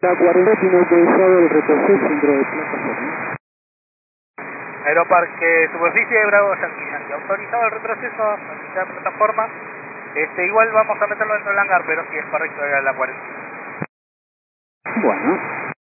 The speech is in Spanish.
La 40 tiene autorizado el retroceso dentro de plataforma. Aeroparque Superficie de Bravo Yankee. Autorizado el retroceso en la plataforma. Igual vamos a meterlo dentro del hangar, pero sí es correcto, era la 40. Bueno.